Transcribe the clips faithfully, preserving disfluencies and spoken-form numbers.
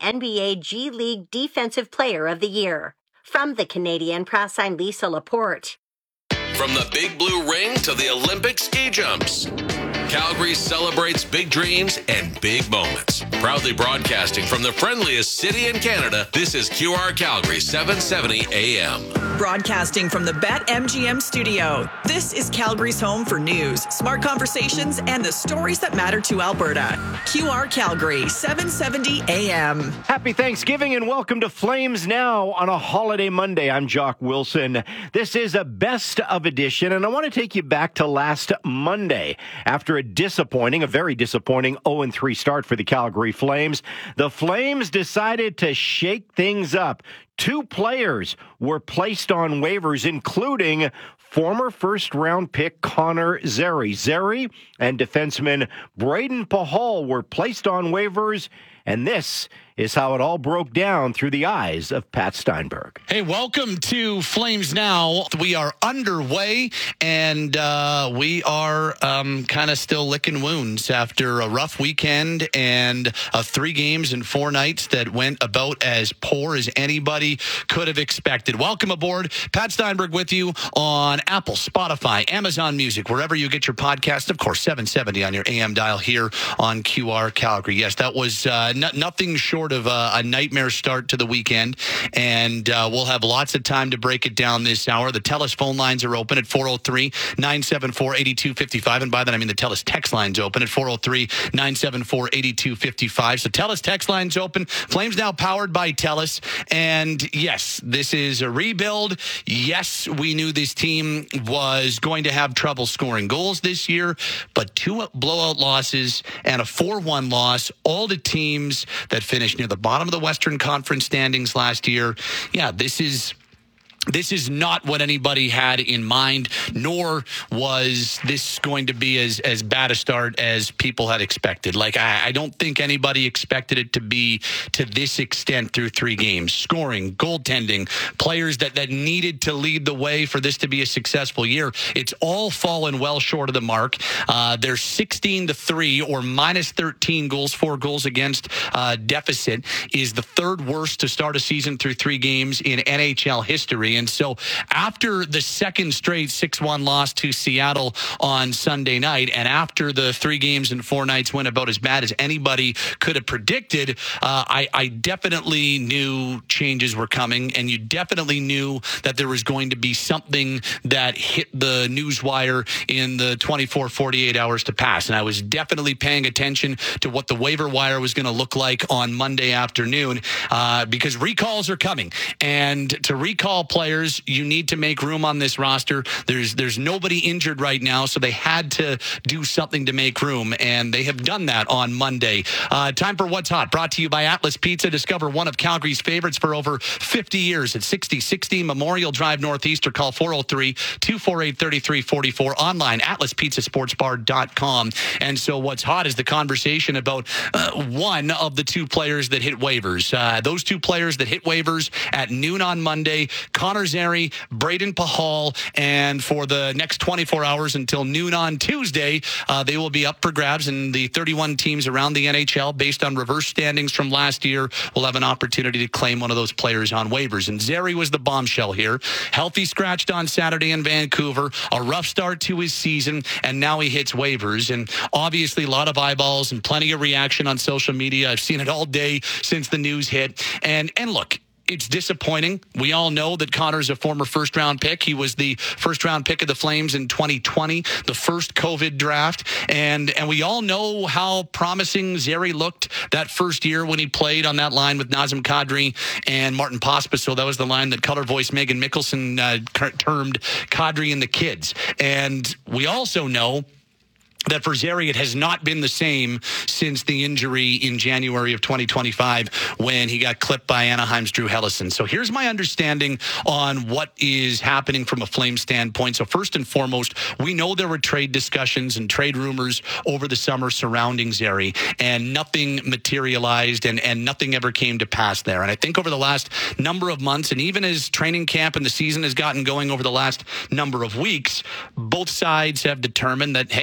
N B A G League Defensive Player of the Year. From the Canadian Press, I'm Lisa Laporte. From the Big Blue Ring to the Olympic ski jumps, Calgary celebrates big dreams and big moments. Proudly broadcasting from the friendliest city in Canada, this is Q R Calgary seven seventy A M. Broadcasting from the BetMGM studio, this is Calgary's home for news, smart conversations, and the stories that matter to Alberta. Q R Calgary seven seventy A M. Happy Thanksgiving and welcome to Flames Now on a holiday Monday. I'm Jock Wilson. This is a best of edition, and I want to take you back to last Monday. After a disappointing, a very disappointing oh and three start for the Calgary Flames, the Flames decided to shake things up. Two players were placed on waivers, including former first-round pick Connor Zary. Zary and defenseman Brayden Pachal were placed on waivers, and this is how it all broke down through the eyes of Pat Steinberg. Hey, welcome to Flames Now. We are underway, and uh, we are um, kind of still licking wounds after a rough weekend and uh, three games and four nights that went about as poor as anybody could have expected. Welcome aboard. Pat Steinberg with you on Apple, Spotify, Amazon Music, wherever you get your podcast. Of course, seven seventy on your A M dial here on Q R Calgary. Yes, that was uh, n- nothing short of a, a nightmare start to the weekend, and uh, we'll have lots of time to break it down this hour. The TELUS phone lines are open at four oh three, nine seven four, eight two five five, and by that I mean the TELUS text line's open at four oh three, nine seven four, eight two five five. So TELUS text line's open. Flames Now powered by TELUS, and yes, this is a rebuild. Yes, we knew this team was going to have trouble scoring goals this year, but two blowout losses and a four one loss, all the teams that finished near the bottom of the Western Conference standings last year. Yeah, this is... This is not what anybody had in mind, nor was this going to be as, as bad a start as people had expected. Like, I, I don't think anybody expected it to be to this extent through three games. Scoring, goaltending, players that, that needed to lead the way for this to be a successful year. It's all fallen well short of the mark. Uh, they're sixteen to three or minus thirteen goals, four goals against uh, deficit is the third worst to start a season through three games in N H L history. And so after the second straight six one loss to Seattle on Sunday night, and after the three games and four nights went about as bad as anybody could have predicted, uh, I, I definitely knew changes were coming, and you definitely knew that there was going to be something that hit the newswire in the twenty-four, forty-eight hours to pass. And I was definitely paying attention to what the waiver wire was going to look like on Monday afternoon, uh, because recalls are coming. And to recall players, you need to make room on this roster. There's there's nobody injured right now, so they had to do something to make room, and they have done that on Monday. Uh, time for What's Hot, brought to you by Atlas Pizza. Discover one of Calgary's favorites for over fifty years at sixty sixty Memorial Drive Northeast, or call four oh three, two four eight, three three four four, online, atlas pizza sports bar dot com. And so What's Hot is the conversation about uh, one of the two players that hit waivers. Uh, those two players that hit waivers at noon on Monday, Connor Zary, Brayden Pachal, and for the next twenty-four hours until noon on Tuesday, uh, they will be up for grabs, and the thirty-one teams around the N H L, based on reverse standings from last year, will have an opportunity to claim one of those players on waivers. And Zary was the bombshell here. Healthy scratched on Saturday in Vancouver, a rough start to his season, and now he hits waivers. And obviously a lot of eyeballs and plenty of reaction on social media. I've seen it all day since the news hit. And and look, it's disappointing. We all know that Connor's a former first-round pick. He was the first-round pick of the Flames in twenty twenty, the first COVID draft. And and we all know how promising Zary looked that first year when he played on that line with Nazem Kadri and Martin Pospisil. That was the line that color voice Megan Mickelson uh, termed Kadri and the Kids. And we also know that for Zary, it has not been the same since the injury in January of twenty twenty-five when he got clipped by Anaheim's Drew Helleson. So here's my understanding on what is happening from a Flames standpoint. So first and foremost, we know there were trade discussions and trade rumors over the summer surrounding Zary, and nothing materialized and, and nothing ever came to pass there. And I think over the last number of months, and even as training camp and the season has gotten going over the last number of weeks, both sides have determined that, hey, a change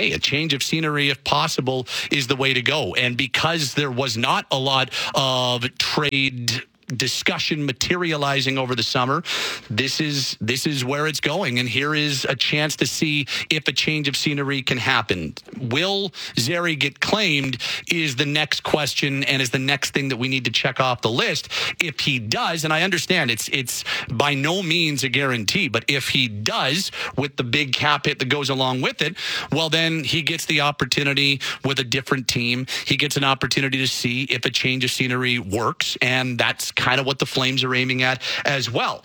change of scenery, if possible, is the way to go. And because there was not a lot of trade discussion materializing over the summer, this is this is where it's going, and here is a chance to see if a change of scenery can happen. Will Zary get claimed is the next question, and is the next thing that we need to check off the list. If he does, and I understand it's it's by no means a guarantee, but if he does, with the big cap hit that goes along with it, well, then he gets the opportunity with a different team. He gets an opportunity to see if a change of scenery works, and that's kind of what the Flames are aiming at as well.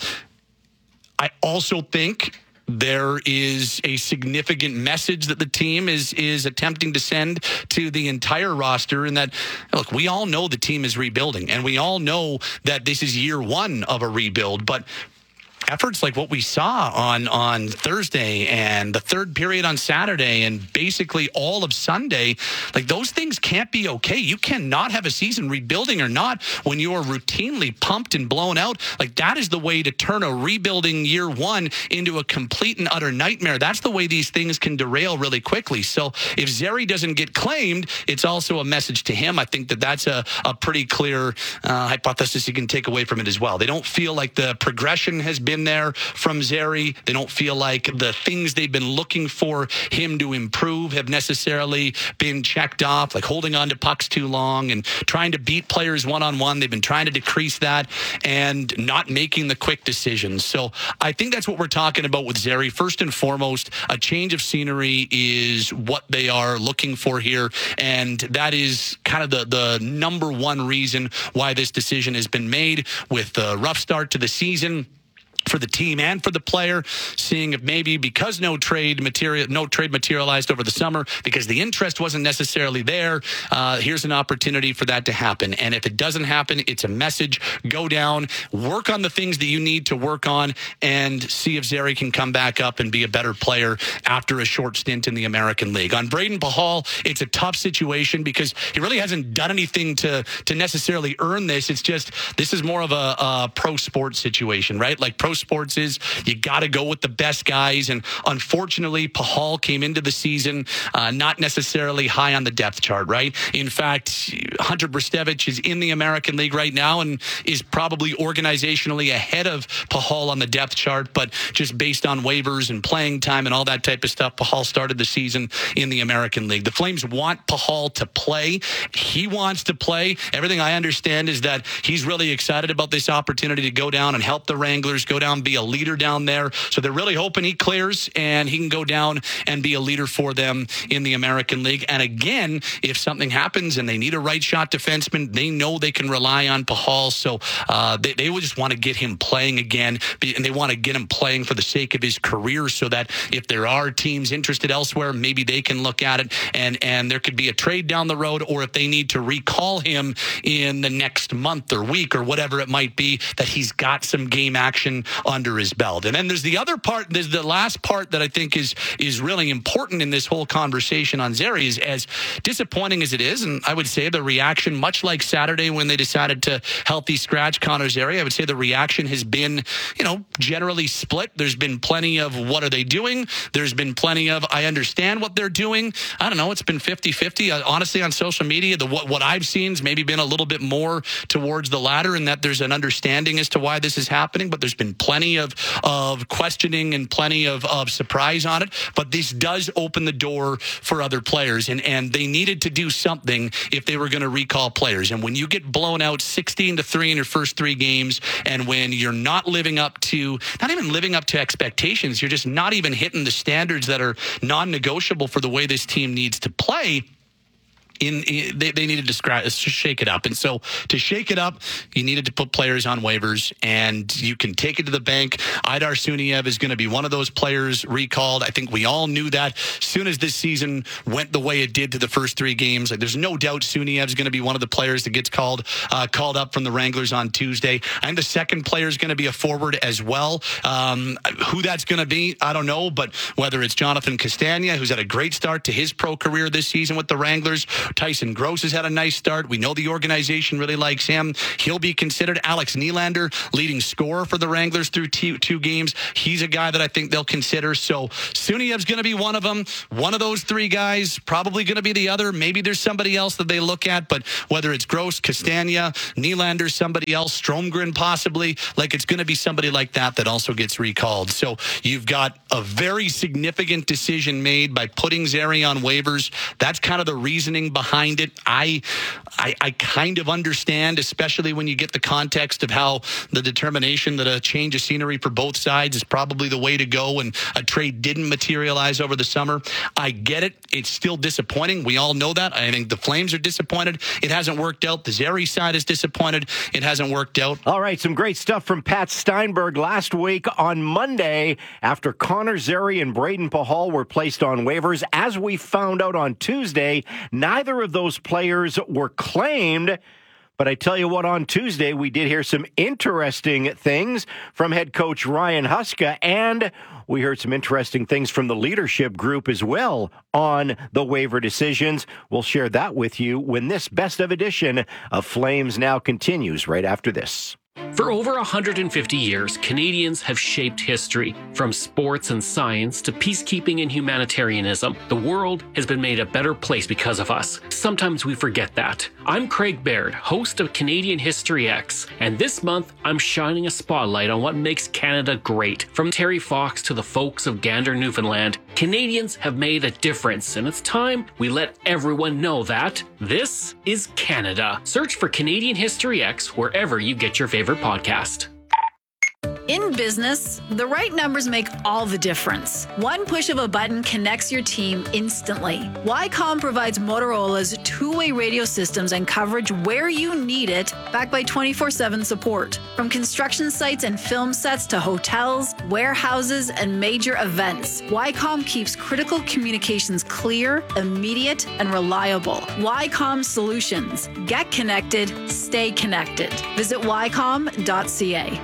I also think there is a significant message that the team is is attempting to send to the entire roster, and that, look, we all know the team is rebuilding, and we all know that this is year one of a rebuild, but efforts like what we saw on, on Thursday and the third period on Saturday and basically all of Sunday, like those things can't be okay. You cannot have a season, rebuilding or not, when you are routinely pumped and blown out. Like that is the way to turn a rebuilding year one into a complete and utter nightmare. That's the way these things can derail really quickly. So if Zary doesn't get claimed, it's also a message to him. I think that that's a, a pretty clear uh, hypothesis you can take away from it as well. They don't feel like the progression has been there from Zary. They don't feel like the things they've been looking for him to improve have necessarily been checked off, like holding on to pucks too long and trying to beat players one-on-one. They've been trying to decrease that and not making the quick decisions. So I think that's what we're talking about with Zary. First and foremost, a change of scenery is what they are looking for here, and that is kind of the, the number one reason why this decision has been made, with the rough start to the season for the team and for the player, seeing if maybe because no trade material, no trade materialized over the summer, because the interest wasn't necessarily there, uh, here's an opportunity for that to happen. And if it doesn't happen, it's a message. Go down, work on the things that you need to work on, and see if Zary can come back up and be a better player after a short stint in the American League. On Braden Pahal, it's a tough situation because he really hasn't done anything to to necessarily earn this. It's just, this is more of a, a pro sports situation, right? Like pro sports is, you got to go with the best guys, and unfortunately Pahal came into the season uh, not necessarily high on the depth chart, right? In fact, Hunter Brzustewicz is in the American League right now and is probably organizationally ahead of Pahal on the depth chart, but just based on waivers and playing time and all that type of stuff, Pahal started the season in the American League. The Flames want Pahal to play. He wants to play. Everything I understand is that he's really excited about this opportunity to go down and help the Wranglers go down, be a leader down there. So they're really hoping he clears and he can go down and be a leader for them in the American League. And again, if something happens and they need a right shot defenseman, they know they can rely on Pahal. So uh, they, they would just want to get him playing again, and they want to get him playing for the sake of his career, so that if there are teams interested elsewhere, maybe they can look at it and, and there could be a trade down the road, or if they need to recall him in the next month or week or whatever it might be, that he's got some game action under his belt. And then there's the other part, there's the last part that I think is is really important in this whole conversation on Zary, is as disappointing as it is, and I would say the reaction, much like Saturday when they decided to healthy scratch Connor Zary, I would say the reaction has been, you know, generally split. There's been plenty of what are they doing? There's been plenty of I understand what they're doing. I don't know, it's been fifty-fifty. Uh, honestly, on social media, the what, what I've seen has maybe been a little bit more towards the latter, and that there's an understanding as to why this is happening, but there's been plenty of of questioning and plenty of, of surprise on it. But this does open the door for other players, and, and they needed to do something if they were going to recall players. And when you get blown out sixteen to three in your first three games, and when you're not living up to, not even living up to expectations, you're just not even hitting the standards that are non-negotiable for the way this team needs to play, In, in they, they needed to scratch, shake it up. And so to shake it up, you needed to put players on waivers, and you can take it to the bank. Aidar Suniev is going to be one of those players recalled. I think we all knew that as soon as this season went the way it did to the first three games. Like, there's no doubt Suniev is going to be one of the players that gets called uh, called up from the Wranglers on Tuesday. I think the second player is going to be a forward as well. Um, who that's going to be, I don't know, but whether it's Jonathan Castagna, who's had a great start to his pro career this season with the Wranglers, Tyson Gross has had a nice start. We know the organization really likes him. He'll be considered. Alex Nylander, leading scorer for the Wranglers through two, two games. He's a guy that I think they'll consider. So Suniev's going to be one of them. One of those three guys, probably going to be the other. Maybe there's somebody else that they look at, but whether it's Gross, Castagna, Nylander, somebody else, Stromgren possibly, like it's going to be somebody like that that also gets recalled. So you've got a very significant decision made by putting Zary on waivers. That's kind of the reasoning behind it. I, I, I kind of understand, especially when you get the context of how the determination that a change of scenery for both sides is probably the way to go and a trade didn't materialize over the summer. I get it. It's still disappointing. We all know that. I think the Flames are disappointed. It hasn't worked out. The Zary side is disappointed. It hasn't worked out. All right, some great stuff from Pat Steinberg last week on Monday after Connor Zary and Braden Pahal were placed on waivers. As we found out on Tuesday, neither of those players were claimed. But I tell you what, on Tuesday, we did hear some interesting things from head coach Ryan Huska, and we heard some interesting things from the leadership group as well on the waiver decisions. We'll share that with you when this best of edition of Flames Now continues right after this. For over one hundred fifty years, Canadians have shaped history. From sports and science to peacekeeping and humanitarianism, the world has been made a better place because of us. Sometimes we forget that. I'm Craig Baird, host of Canadian History X, and this month I'm shining a spotlight on what makes Canada great. From Terry Fox to the folks of Gander, Newfoundland, Canadians have made a difference, and it's time we let everyone know that this is Canada. Search for Canadian History X wherever you get your favorite podcast. In business, the right numbers make all the difference. One push of a button connects your team instantly. Wycom provides Motorola's two-way radio systems and coverage where you need it, backed by twenty-four seven support. From construction sites and film sets to hotels, warehouses, and major events, Wycom keeps critical communications clear, immediate, and reliable. Wycom Solutions. Get connected, stay connected. Visit wycom dot c a.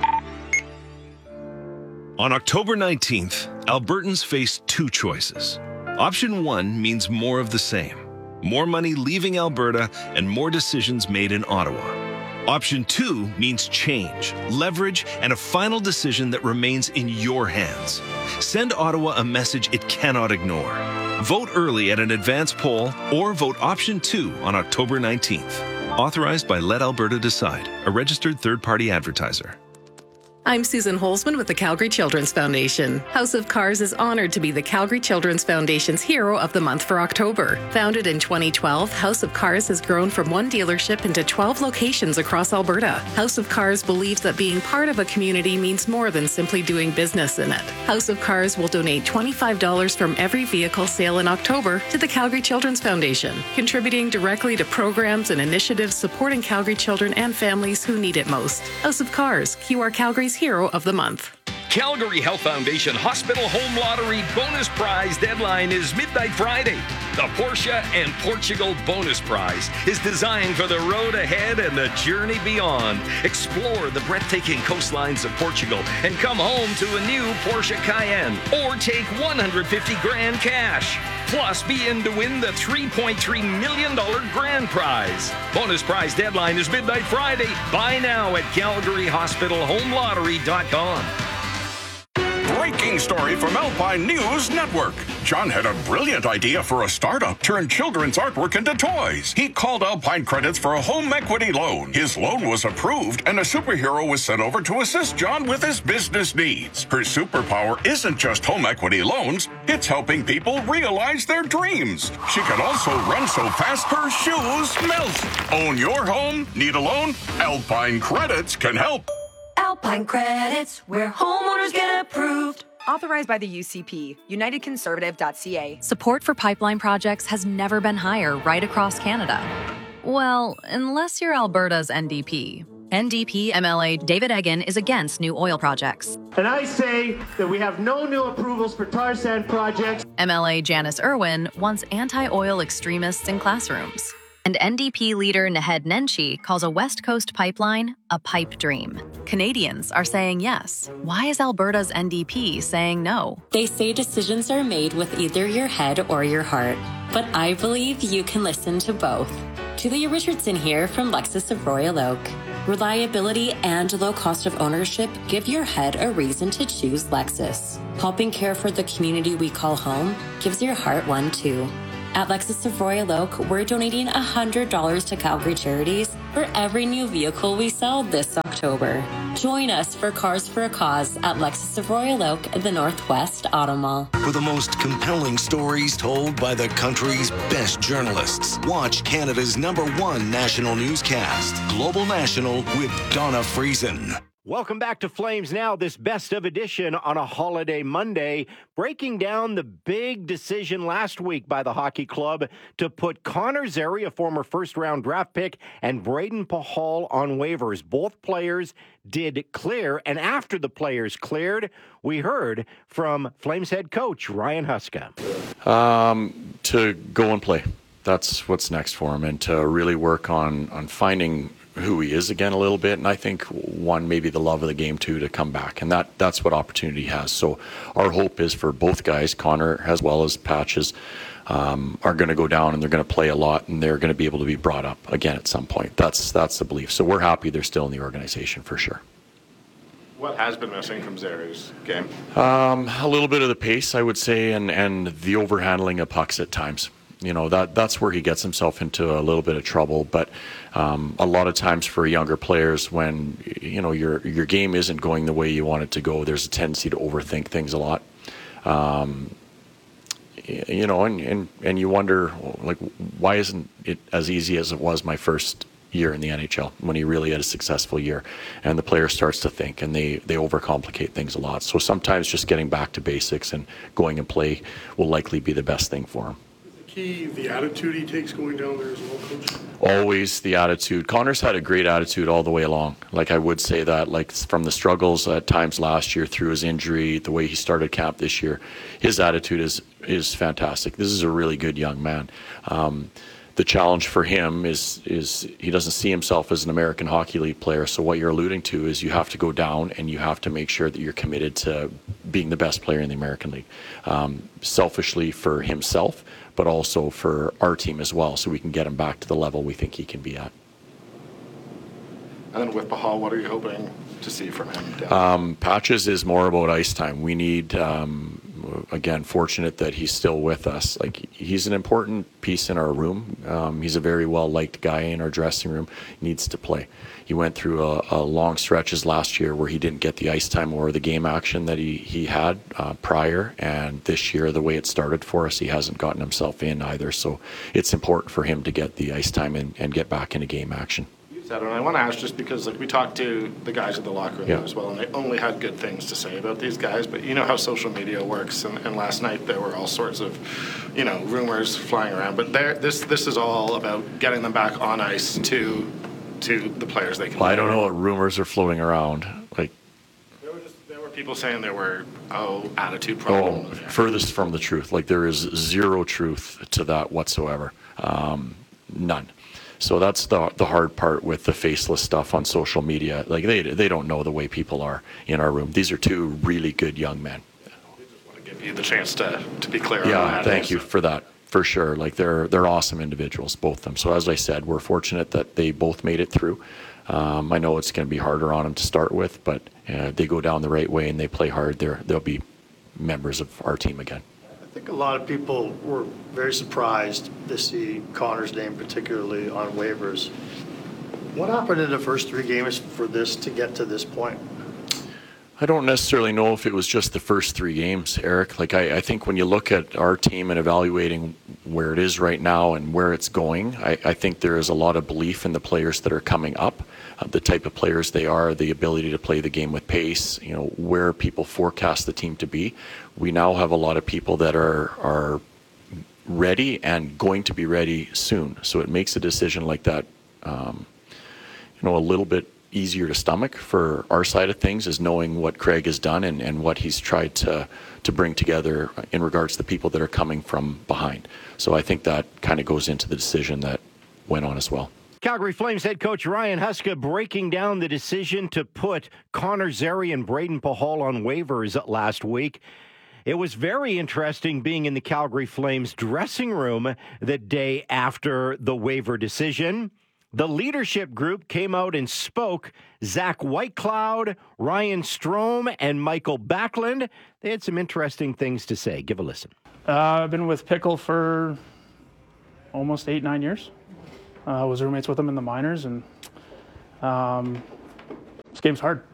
On October nineteenth, Albertans faced two choices. Option one means more of the same. More money leaving Alberta and more decisions made in Ottawa. Option two means change, leverage, and a final decision that remains in your hands. Send Ottawa a message it cannot ignore. Vote early at an advance poll or vote option two on October nineteenth. Authorized by Let Alberta Decide, a registered third-party advertiser. I'm Susan Holzman with the Calgary Children's Foundation. House of Cars is honored to be the Calgary Children's Foundation's Hero of the Month for October. Founded in twenty twelve, House of Cars has grown from one dealership into twelve locations across Alberta. House of Cars believes that being part of a community means more than simply doing business in it. House of Cars will donate twenty-five dollars from every vehicle sale in October to the Calgary Children's Foundation, contributing directly to programs and initiatives supporting Calgary children and families who need it most. House of Cars, Q R Calgary's Hero of the Month. Calgary Health Foundation Hospital Home Lottery bonus prize deadline is midnight Friday. The Porsche and Portugal bonus prize is designed for the road ahead and the journey beyond. Explore the breathtaking coastlines of Portugal and come home to a new Porsche Cayenne or take one hundred fifty grand cash. Plus, be in to win the three point three million dollars grand prize. Bonus prize deadline is midnight Friday. Buy now at calgary hospital home lottery dot com. Breaking story from Alpine News Network. John had a brilliant idea for a startup, turn children's artwork into toys. He called Alpine Credits for a home equity loan. His loan was approved, and a superhero was sent over to assist John with his business needs. Her superpower isn't just home equity loans, it's helping people realize their dreams. She can also run so fast her shoes melt. Own your home? Need a loan? Alpine Credits can help. Alpine Credits, where homeowners get approved. Authorized by the U C P, united conservative dot c a. Support for pipeline projects has never been higher right across Canada. Well, unless you're Alberta's N D P. N D P M L A David Eggen is against new oil projects. And I say that we have no new approvals for tar sand projects. M L A Janice Irwin wants anti-oil extremists in classrooms. And N D P leader Naheed Nenshi calls a West Coast pipeline a pipe dream. Canadians are saying yes. Why is Alberta's N D P saying no? They say decisions are made with either your head or your heart. but I believe you can listen to both. Julia Richardson here from Lexus of Royal Oak. Reliability and low cost of ownership give your head a reason to choose Lexus. Helping care for the community we call home gives your heart one too. At Lexus of Royal Oak, we're donating one hundred dollars to Calgary Charities for every new vehicle we sell this October. Join us for Cars for a Cause at Lexus of Royal Oak at the Northwest Auto Mall. For the most compelling stories told by the country's best journalists, watch Canada's number one national newscast, Global National with Donna Friesen. Welcome back to Flames Now, this best of edition on a holiday Monday, breaking down the big decision last week by the hockey club to put Connor Zary, a former first-round draft pick, and Braden Pahal on waivers. Both players did clear, and after the players cleared, we heard from Flames head coach Ryan Huska. Um, to go and play. That's what's next for him, and to really work on, on finding who he is again a little bit, and I think one, maybe the love of the game too, to come back, and that that's what opportunity has. So our hope is for both guys, Connor as well as Patches, um, are going to go down and they're going to play a lot, and they're going to be able to be brought up again at some point. That's that's the belief. So we're happy they're still in the organization for sure. What has been missing from Zary's game? Um, a little bit of the pace, I would say, and and the overhandling of pucks at times. You know, that that's where he gets himself into a little bit of trouble. But um, a lot of times for younger players, when, you know, your your game isn't going the way you want it to go, there's a tendency to overthink things a lot. Um, you know, and, and, and you wonder, like, why isn't it as easy as it was my first year in the N H L when he really had a successful year? And the player starts to think, and they, they overcomplicate things a lot. So sometimes just getting back to basics and going and play will likely be the best thing for him. Key, the attitude he takes going down there as well, Coach? Always the attitude. Connor's had a great attitude all the way along. Like, I would say that, like, from the struggles at times last year through his injury, the way he started camp this year, his attitude is is fantastic. This is a really good young man. Um, the challenge for him is is he doesn't see himself as an American Hockey League player. So what you're alluding to is you have to go down and you have to make sure that you're committed to being the best player in the American League. Um, selfishly for himself, but also for our team as well, so we can get him back to the level we think he can be at. And then with Pahal, what are you hoping to see from him? Um, Patches is more about ice time. We need, um, again, fortunate that he's still with us. Like, he's an important piece in our room. Um, he's a very well-liked guy in our dressing room. He needs to play. He went through a, a long stretches last year where he didn't get the ice time or the game action that he, he had uh, prior. And this year, the way it started for us, he hasn't gotten himself in either. So it's important for him to get the ice time in and get back into game action. And I want to ask, just because, like, we talked to the guys at the locker room yeah. as well, and they only had good things to say about these guys. But you know how social media works, and, and last night there were all sorts of, you know, rumors flying around. But there, this this is all about getting them back on ice to to the players they can. Well, I don't know what rumors are floating around. Like, there were just there were people saying there were oh attitude problems. Oh, furthest from the truth. Like, there is zero truth to that whatsoever. Um, none. So that's the the hard part with the faceless stuff on social media. Like, they they don't know the way people are in our room. These are two really good young men. We just want to give you the chance to, to be clear yeah, on that. Thank you for that, for sure. Like, they're they're awesome individuals, both of them. So as I said, we're fortunate that they both made it through. Um, I know it's going to be harder on them to start with, but uh, they go down the right way and they play hard. They're, they'll be members of our team again. I think a lot of people were very surprised to see Connor's name, particularly on waivers. What happened in the first three games for this to get to this point? I don't necessarily know if it was just the first three games, Eric. Like, I, I think when you look at our team and evaluating where it is right now and where it's going, I, I think there is a lot of belief in the players that are coming up, uh, the type of players they are, the ability to play the game with pace, you know, where people forecast the team to be. We now have a lot of people that are are ready and going to be ready soon. So it makes a decision like that, um, you know, a little bit easier to stomach for our side of things, is knowing what Craig has done and, and what he's tried to to bring together in regards to the people that are coming from behind. So I think that kind of goes into the decision that went on as well. Calgary Flames head coach Ryan Huska breaking down the decision to put Connor Zary and Braden Pahal on waivers last week. It was very interesting being in the Calgary Flames dressing room the day after the waiver decision. The leadership group came out and spoke. Zach Whitecloud, Ryan Strome, and Michael Backlund. They had some interesting things to say. Give a listen. Uh, I've been with Pickle for almost eight, nine years. I uh, was roommates with him in the minors, and um, this game's hard.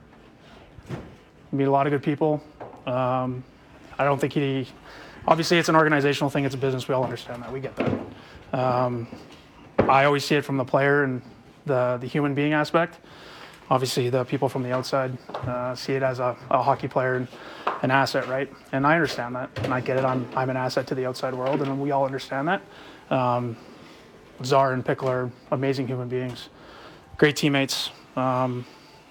Meet a lot of good people. Um, I don't think he, obviously it's an organizational thing, it's a business, we all understand that, we get that. Um, I always see it from the player and the, the human being aspect. Obviously the people from the outside uh, see it as a, a hockey player and an asset, right? And I understand that, and I get it, I'm, I'm an asset to the outside world, and we all understand that. Um, Czar and Pickle are amazing human beings, great teammates. Um,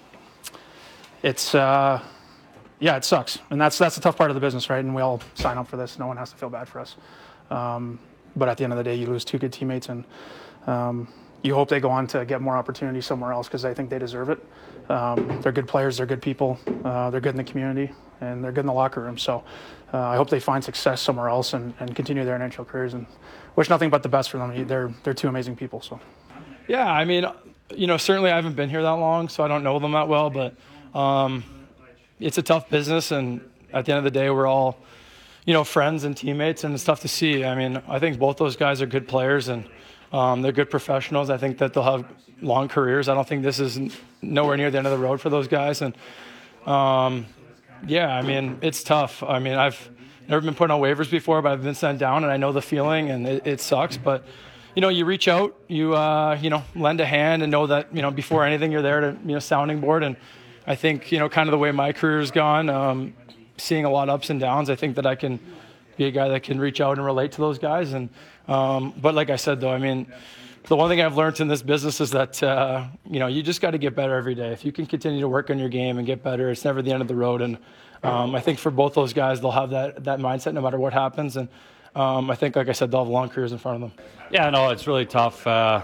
it's, uh, yeah, it sucks. And that's that's the tough part of the business, right? And we all sign up for this. No one has to feel bad for us. Um, but at the end of the day, you lose two good teammates, and um, you hope they go on to get more opportunities somewhere else, because I think they deserve it. Um, they're good players. They're good people. Uh, they're good in the community, and they're good in the locker room. So uh, I hope they find success somewhere else and, and continue their N H L careers, and wish nothing but the best for them. They're, they're two amazing people. So, yeah, I mean, you know, certainly I haven't been here that long, so I don't know them that well, but um, it's a tough business, and at the end of the day, we're all, you know, friends and teammates, and it's tough to see. I mean, I think both those guys are good players, and um, they're good professionals. I think that they'll have long careers. I don't think this is nowhere near the end of the road for those guys, and um, yeah, I mean, it's tough. I mean, I've never been put on waivers before, but I've been sent down, and I know the feeling, and it, it sucks, but you know, you reach out, you uh, you know, lend a hand, and know that, you know, before anything, you're there to, you know, sounding board. And I think, you know, kind of the way my career's gone, um, seeing a lot of ups and downs, I think that I can be a guy that can reach out and relate to those guys. And um, but like I said, though, I mean, the one thing I've learned in this business is that uh, you know, you just got to get better every day. If you can continue to work on your game and get better, it's never the end of the road. And um, I think for both those guys, they'll have that that mindset no matter what happens. And um, I think, like I said, they'll have long careers in front of them. Yeah, no, it's really tough. Uh,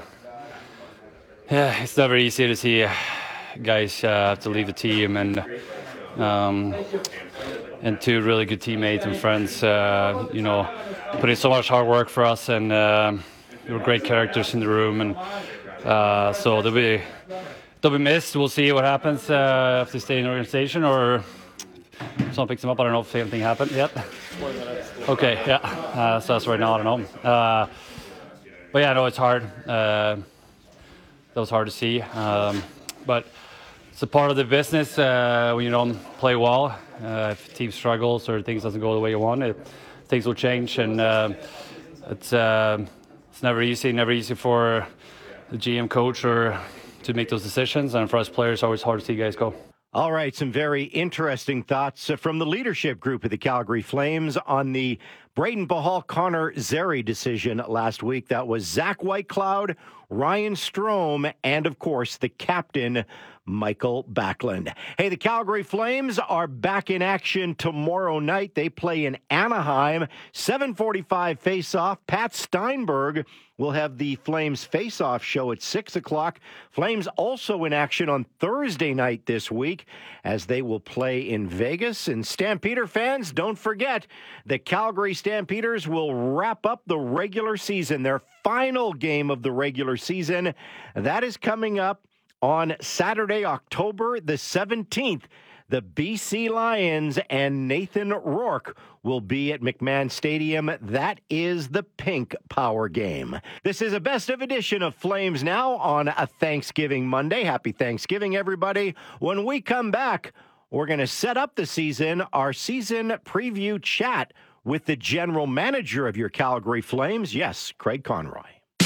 yeah, it's never easy to see guys uh, have to leave the team, and um, and two really good teammates and friends, uh, you know, putting so much hard work for us, and uh, there were great characters in the room, and uh, so they'll be they'll be missed. We'll see what happens uh, if they stay in the organization or someone picks them up. I don't know if anything happened yet. Okay, yeah. Uh, so that's right now. I don't know. Uh, but yeah, no, it's hard. Uh, that was hard to see, um, but it's a part of the business. Uh, when you don't play well, uh, if the team struggles or things doesn't go the way you want, it, things will change, and uh, it's uh, it's never easy. Never easy for the G M coach or to make those decisions, and for us players, it's always hard to see guys go. All right, some very interesting thoughts from the leadership group of the Calgary Flames on the Braden Pahal Connor Zary decision last week. That was Zach Whitecloud, Ryan Strome, and of course the captain, Michael Backlund. Hey, the Calgary Flames are back in action tomorrow night. They play in Anaheim, seven forty-five face-off. Pat Steinberg will have the Flames face-off show at six o'clock. Flames also in action on Thursday night this week as they will play in Vegas. And Stampeder fans, don't forget, the Calgary Stampeders will wrap up the regular season, their final game of the regular season. That is coming up on Saturday, October the seventeenth. The B C Lions and Nathan Rourke will be at McMahon Stadium. That is the Pink Power game. This is a best of edition of Flames Now on a Thanksgiving Monday. Happy Thanksgiving, everybody. When we come back, we're going to set up the season, our season preview chat with the general manager of your Calgary Flames. Yes, Craig Conroy.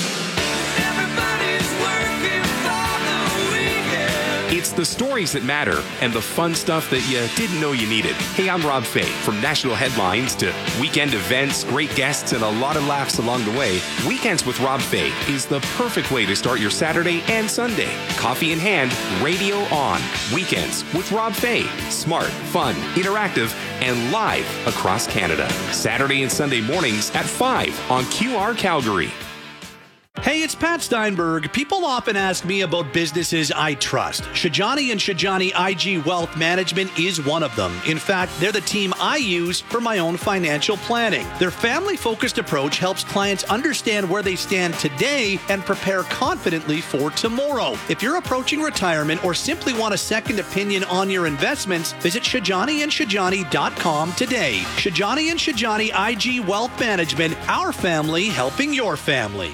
It's the stories that matter and the fun stuff that you didn't know you needed. Hey, I'm Rob Fay. From national headlines to weekend events, great guests, and a lot of laughs along the way, Weekends with Rob Fay is the perfect way to start your Saturday and Sunday. Coffee in hand, radio on. Weekends with Rob Fay. Smart, fun, interactive, and live across Canada. Saturday and Sunday mornings at five on Q R Calgary. Hey, it's Pat Steinberg. People often ask me about businesses I trust. Shajani and Shajani I G Wealth Management is one of them. In fact, they're the team I use for my own financial planning. Their family-focused approach helps clients understand where they stand today and prepare confidently for tomorrow. If you're approaching retirement or simply want a second opinion on your investments, visit shajani and shajani dot com today. Shajani and Shajani I G Wealth Management, our family helping your family.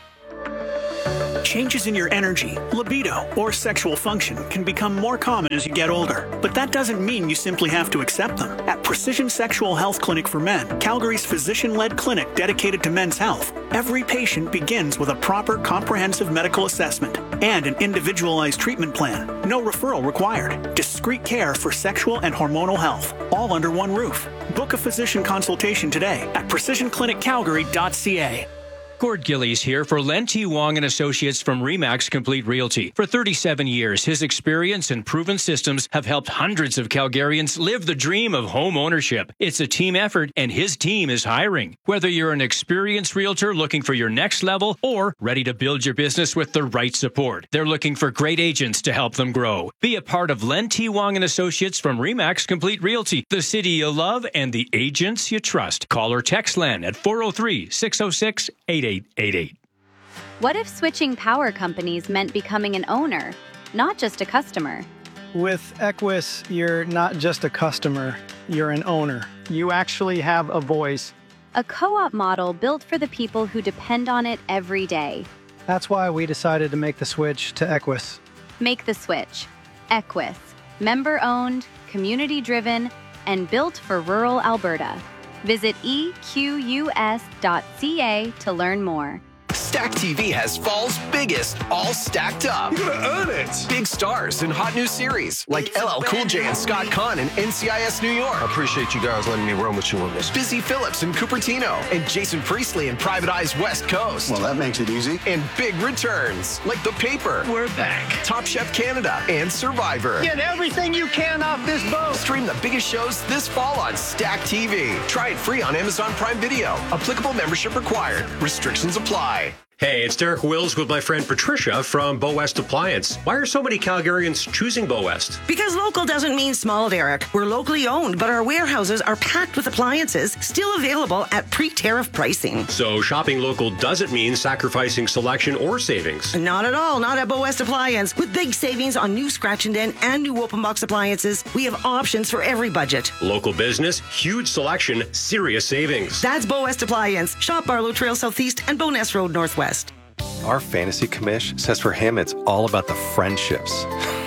Changes in your energy, libido, or sexual function can become more common as you get older, but that doesn't mean you simply have to accept them. At Precision Sexual Health Clinic for Men, Calgary's physician-led clinic dedicated to men's health, every patient begins with a proper comprehensive medical assessment and an individualized treatment plan. No referral required. Discreet care for sexual and hormonal health, all under one roof. Book a physician consultation today at precision clinic calgary dot c a. Gord Gillies here for Len T. Wong and Associates from Remax Complete Realty. For thirty-seven years, his experience and proven systems have helped hundreds of Calgarians live the dream of home ownership. It's a team effort, and his team is hiring. Whether you're an experienced realtor looking for your next level or ready to build your business with the right support, they're looking for great agents to help them grow. Be a part of Len T. Wong and Associates from Remax Complete Realty, the city you love and the agents you trust. Call or text Len at four oh three, six oh six, eight eight eight eight. What if switching power companies meant becoming an owner, not just a customer? With Equus, you're not just a customer, you're an owner. You actually have a voice. A co-op model built for the people who depend on it every day. That's why we decided to make the switch to Equus. Make the switch. Equus. Member-owned, community-driven, and built for rural Alberta. Visit E Q U S dot C A to learn more. Stack T V has fall's biggest, all stacked up. You're gonna earn it! Big stars and hot new series like L L Cool J and Scott Conn in N C I S New York. I appreciate you guys letting me run with you on this. Busy Phillips and Cupertino, and Jason Priestley in Private Eye's West Coast. Well, that makes it easy. And big returns like The Paper. We're back. Top Chef Canada and Survivor. Get everything you can off this boat. Stream the biggest shows this fall on Stack T V. Try it free on Amazon Prime Video. Applicable membership required. Restrictions apply. Hey, it's Derek Wills with my friend Patricia from Bow West Appliance. Why are so many Calgarians choosing Bow West? Because local doesn't mean small, Derek. We're locally owned, but our warehouses are packed with appliances still available at pre-tariff pricing. So shopping local doesn't mean sacrificing selection or savings? Not at all. Not at Bow West Appliance. With big savings on new scratch and dent and new open box appliances, we have options for every budget. Local business, huge selection, serious savings. That's Bow West Appliance. Shop Barlow Trail Southeast and Bowness Road Northwest. Our fantasy commish says for him it's all about the friendships.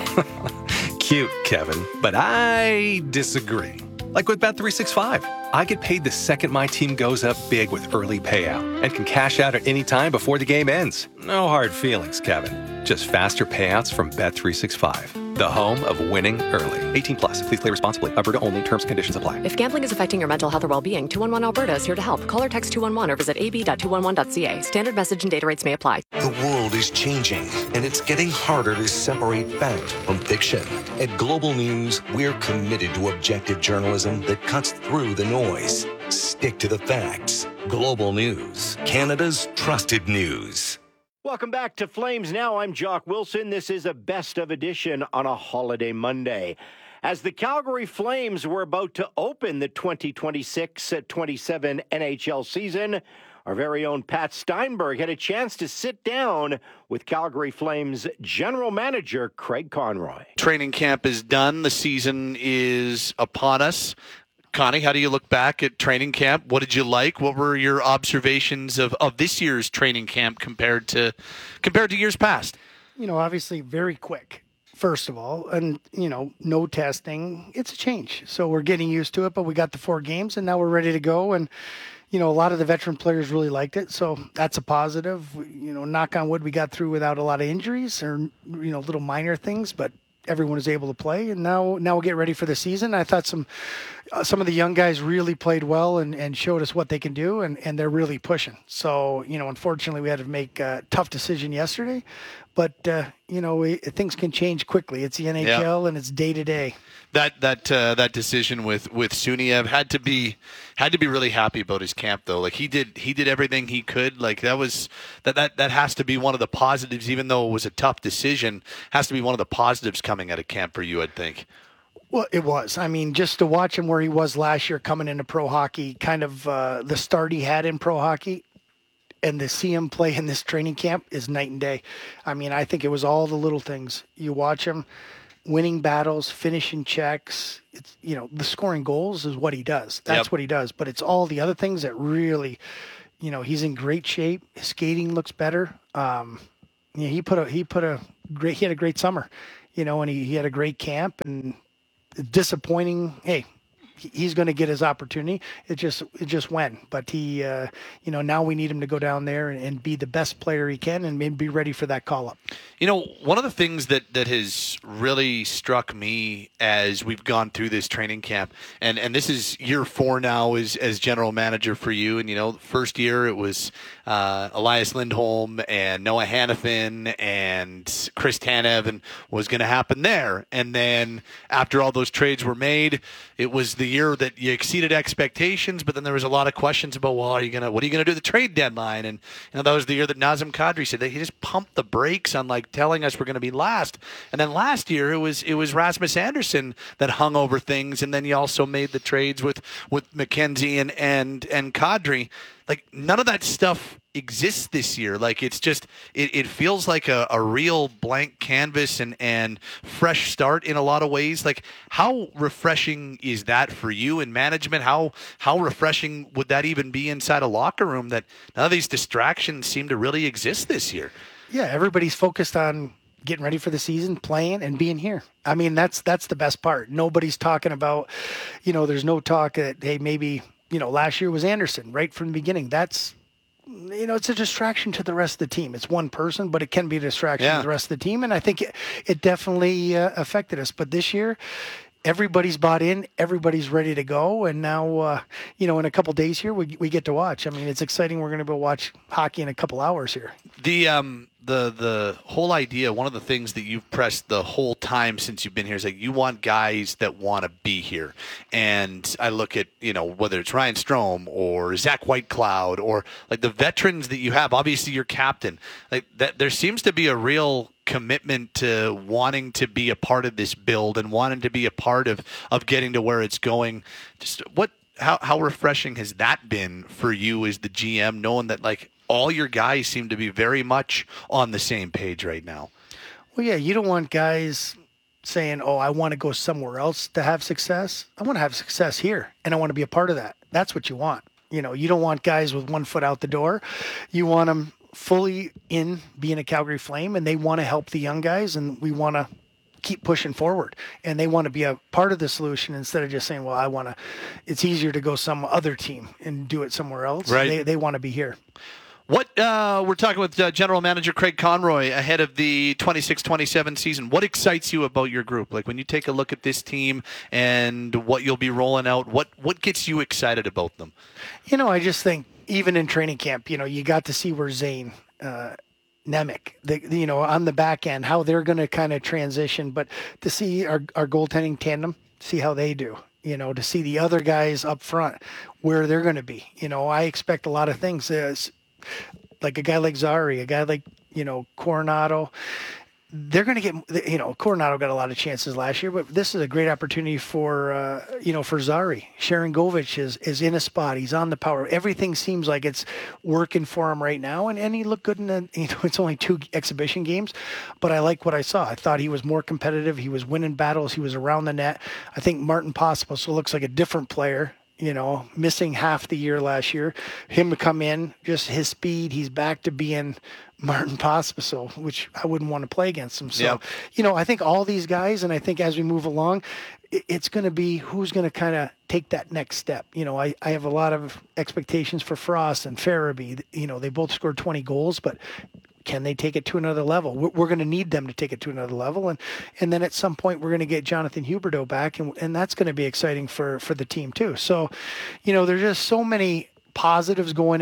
Cute, Kevin, but I disagree. Like with Bet three sixty-five, I get paid the second my team goes up big with early payout and can cash out at any time before the game ends. No hard feelings, Kevin. Just faster payouts from Bet three sixty-five, the home of winning early. eighteen plus. Please play responsibly. Alberta only. Terms and conditions apply. If gambling is affecting your mental health or well-being, two one one Alberta is here to help. Call or text two one one or visit a b dot two one one dot c a. Standard message and data rates may apply. The world is changing, and it's getting harder to separate fact from fiction. At Global News, we're committed to objective journalism that cuts through the noise. Stick to the facts. Global News, Canada's trusted news. Welcome back to Flames Now. I'm Jock Wilson. This is a best of edition on a holiday Monday. As the Calgary Flames were about to open the twenty twenty-six twenty-seven N H L season, our very own Pat Steinberg had a chance to sit down with Calgary Flames general manager Craig Conroy. Training camp is done. The season is upon us. Connie, how do you look back at training camp? What did you like? What were your observations of, of this year's training camp compared to compared to years past? You know, obviously very quick, first of all, and, you know, no testing. It's a change. So we're getting used to it, but we got the four games, and now we're ready to go. And, you know, a lot of the veteran players really liked it, so that's a positive. You know, knock on wood, we got through without a lot of injuries or, you know, little minor things, but everyone is able to play, and now now we'll get ready for the season. I thought some uh, some of the young guys really played well and, and showed us what they can do, and, and they're really pushing. So, you know, unfortunately, we had to make a tough decision yesterday, but uh, you know, it, things can change quickly. It's the N H L, Yeah. and it's day to day. That that uh, that decision with with Suniev had to be had to be really happy about his camp though. Like he did he did everything he could. Like that was that that that has to be one of the positives, even though it was a tough decision. Has to be one of the positives coming out of camp for you, I'd think. Well, it was. I mean, just to watch him where he was last year coming into pro hockey, kind of uh, the start he had in pro hockey, and to see him play in this training camp is night and day. I mean, I think it was all the little things. You watch him winning battles, finishing checks. It's, you know, the scoring goals is what he does. That's Yep. what he does. But it's all the other things that really, you know, he's in great shape. His skating looks better. Um, you know, he put a he put a great he had a great summer, you know, and he, he had a great camp. And disappointing. Hey, he- he's going to get his opportunity. It just it just went. But he, uh, you know, now we need him to go down there and, and be the best player he can, and maybe be ready for that call up. You know, one of the things that, that has really struck me as we've gone through this training camp, and, and this is year four now as, as general manager for you, and, you know, first year it was uh, Elias Lindholm and Noah Hannafin and Chris Tanev, and was going to happen there. And then after all those trades were made, it was the year that you exceeded expectations, but then there was a lot of questions about, well, are you gonna, what are you going to do at the trade deadline? And you know, that was the year that Nazem Kadri said that he just pumped the brakes on like telling us we're going to be last. And then last year it was it was Rasmus Andersson that hung over things, and then you also made the trades with with McKenzie and and and Kadri. Like none of that stuff exists this year. Like it's just it, it feels like a, a real blank canvas and and fresh start in a lot of ways. Like how refreshing is that for you in management? How how refreshing would that even be inside a locker room that none of these distractions seem to really exist this year? Yeah, everybody's focused on getting ready for the season, playing, and being here. I mean, that's that's the best part. Nobody's talking about, you know, there's no talk that, hey, maybe, you know, last year was Anderson right from the beginning. That's, you know, it's a distraction to the rest of the team. It's one person, but it can be a distraction Yeah. to the rest of the team. And I think it, it definitely uh, affected us. But this year, everybody's bought in, everybody's ready to go. And now, uh, you know, in a couple days here, we, we get to watch. I mean, it's exciting. We're going to go watch hockey in a couple hours here. The um the the whole idea, one of the things that you've pressed the whole time since you've been here is like you want guys that want to be here. And I look at, you know, whether it's Ryan Strome or Zach Whitecloud or like the veterans that you have, obviously your captain, like that there seems to be a real commitment to wanting to be a part of this build and wanting to be a part of of getting to where it's going. Just what how how refreshing has that been for you as the G M, knowing that like all your guys seem to be very much on the same page right now? Well, yeah, you don't want guys saying, oh, I want to go somewhere else to have success. I want to have success here, and I want to be a part of that. That's what you want. You know, you don't want guys with one foot out the door. You want them fully in being a Calgary Flame, and they want to help the young guys, and we want to keep pushing forward. And they want to be a part of the solution instead of just saying, well, I want to, it's easier to go some other team and do it somewhere else. Right. They, they want to be here. What uh, we're talking with uh, General Manager Craig Conroy ahead of the twenty-six twenty-seven season. What excites you about your group? Like when you take a look at this team and what you'll be rolling out, what what gets you excited about them? You know, I just think even in training camp, you know, you got to see where Zane, uh, Nemec, the, you know, on the back end, how they're going to kind of transition. But to see our, our goaltending tandem, see how they do. You know, to see the other guys up front, where they're going to be. You know, I expect a lot of things. As, like a guy like Zari, a guy like, you know, Coronado, they're going to get, you know, Coronado got a lot of chances last year, but this is a great opportunity for, uh, you know, for Zari. Sharon Govich is, is in a spot. He's on the power. Everything seems like it's working for him right now. And, and he looked good in the, you know, it's only two exhibition games, but I like what I saw. I thought he was more competitive. He was winning battles. He was around the net. I think Martin Pospisil looks like a different player. You know, missing half the year last year, him to come in, just his speed, he's back to being Martin Pospisil, which I wouldn't want to play against him. So, Yep. you know, I think all these guys, and I think as we move along, it- it's going to be who's going to kind of take that next step. You know, I, I have a lot of expectations for Frost and Farabee. You know, they both scored twenty goals, but can they take it to another level? We're, we're going to need them to take it to another level. And and then at some point, we're going to get Jonathan Huberdeau back, and, and that's going to be exciting for, for the team too. So, you know, there's just so many positives going in.